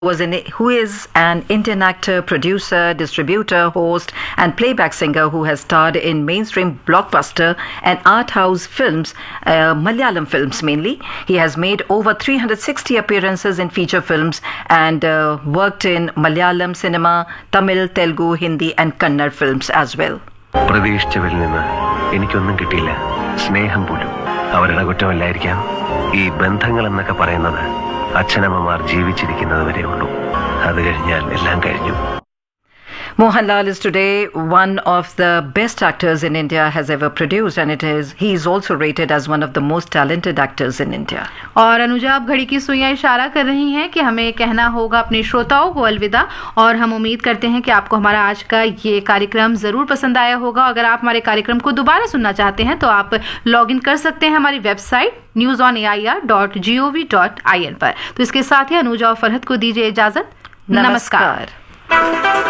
who is an Indian actor, producer, distributor, host, and playback singer who has starred in mainstream blockbuster and art house films, Malayalam films mainly. He has made over 360 appearances in feature films and worked in Malayalam cinema, Tamil, Telugu, Hindi, and Kannada films as well. പ്രതീക്ഷിച്ചവരിൽ നിന്ന് എനിക്കൊന്നും കിട്ടിയില്ല. സ്നേഹം പോലും അവരുടെ കുറ്റമല്ലായിരിക്കാം. ഈ ബന്ധങ്ങൾ എന്നൊക്കെ പറയുന്നത് അച്ഛനമ്മമാർ ജീവിച്ചിരിക്കുന്നത് വരെ ഉള്ളൂ. അത് കഴിഞ്ഞാൽ എല്ലാം കഴിഞ്ഞു. Mohanlal is today one of the best actors in India has ever produced, and he is also rated as one of the most talented actors in India. और अनुजा, आप घड़ी की सुइयां इशारा कर रही हैं कि हमें कहना होगा अपने श्रोताओं को अलविदा, और हम उम्मीद करते हैं कि आपको हमारा आज का ये कार्यक्रम ज़रूर पसंद आया होगा. अगर आप हमारे कार्यक्रम को दोबारा सुनना चाहते हैं तो आप लॉग इन कर सकते हैं हमारी वेबसाइट newsonair.gov.in पर. तो इसके साथ ही अनुजा और फरहत को दीजिए इजाज़त. नमस्कार.